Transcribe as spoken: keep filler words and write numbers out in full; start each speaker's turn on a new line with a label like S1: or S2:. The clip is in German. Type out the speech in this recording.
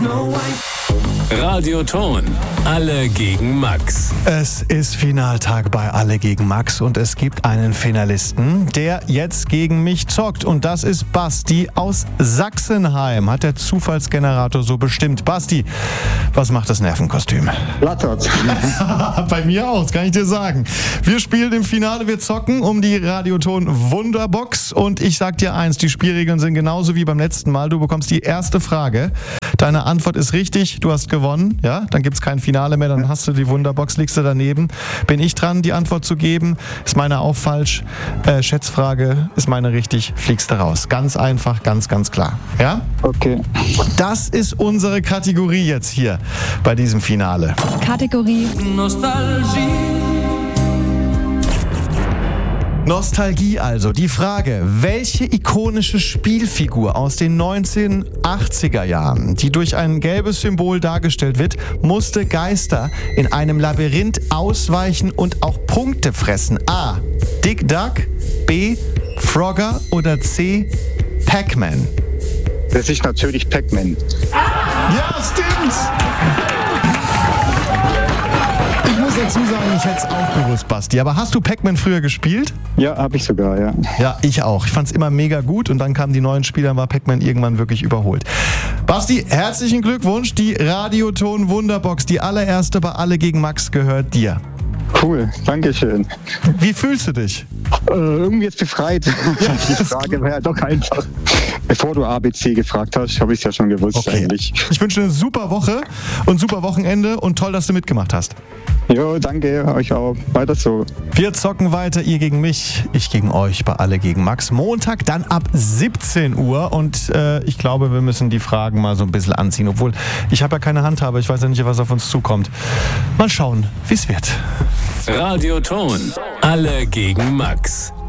S1: Radioton. Alle gegen Max.
S2: Es ist Finaltag bei Alle gegen Max und es gibt einen Finalisten, der jetzt gegen mich zockt. Und das ist Basti aus Sachsenheim. Hat der Zufallsgenerator so bestimmt. Basti, was macht das Nervenkostüm?
S3: Lattert.
S2: Bei mir auch, das kann ich dir sagen. Wir spielen im Finale, wir zocken um die Radioton Wunderbox. Und ich sag dir eins, die Spielregeln sind genauso wie beim letzten Mal. Du bekommst die erste Frage. Deine Antwort ist richtig, du hast gewonnen. Ja, dann gibt es kein Finale mehr, dann hast du die Wunderbox, liegst du daneben. Bin ich dran, die Antwort zu geben? Ist meine auch falsch? Äh, Schätzfrage, ist meine richtig, fliegst du raus. Ganz einfach, ganz, ganz klar. Ja?
S3: Okay.
S2: Das ist unsere Kategorie jetzt hier bei diesem Finale.
S4: Kategorie
S5: Nostalgie.
S2: Nostalgie also. Die Frage, welche ikonische Spielfigur aus den neunzehnhundertachtziger Jahren, die durch ein gelbes Symbol dargestellt wird, musste Geister in einem Labyrinth ausweichen und auch Punkte fressen? A. Dick Duck, B. Frogger oder C. Pac-Man?
S3: Das ist natürlich Pac-Man.
S2: Ja, stimmt! Ich muss dazu sagen, ich hätte es auch gewusst, Basti. Aber hast du Pac-Man früher gespielt?
S3: Ja, habe ich sogar, ja.
S2: Ja, ich auch. Ich fand es immer mega gut und dann kamen die neuen Spieler, dann war Pac-Man irgendwann wirklich überholt. Basti, herzlichen Glückwunsch. Die Radioton Wunderbox, die allererste bei Alle gegen Max, gehört dir.
S3: Cool, danke schön.
S2: Wie fühlst du dich?
S3: Äh, irgendwie jetzt befreit. Ja, die Frage war ja doch einfach. Bevor du A B C gefragt hast, habe ich es ja schon gewusst
S2: Okay.
S3: eigentlich.
S2: Ich wünsche eine super Woche und super Wochenende und toll, dass du mitgemacht hast.
S3: Jo, danke, euch auch. Weiter so.
S2: Wir zocken weiter, ihr gegen mich, ich gegen euch bei Alle gegen Max. Montag dann ab siebzehn Uhr und äh, ich glaube, wir müssen die Fragen mal so ein bisschen anziehen, obwohl ich habe ja keine Handhabe, ich weiß ja nicht, was auf uns zukommt. Mal schauen, wie es wird.
S1: Radioton. Alle gegen Max.